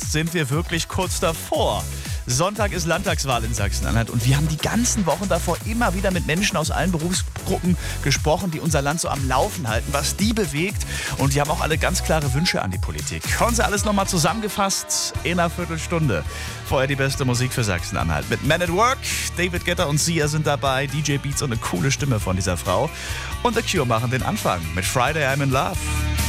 jetzt sind wir wirklich kurz davor. Sonntag ist Landtagswahl in Sachsen-Anhalt und wir haben die ganzen Wochen davor immer wieder mit Menschen aus allen Berufsgruppen gesprochen, die unser Land so am Laufen halten, was die bewegt, und die haben auch alle ganz klare Wünsche an die Politik. Hören Sie alles nochmal zusammengefasst in einer Viertelstunde. Vorher die beste Musik für Sachsen-Anhalt mit Man at Work. David Guetta und Sia sind dabei, DJ Beats und eine coole Stimme von dieser Frau. Und The Cure machen den Anfang mit Friday I'm in Love.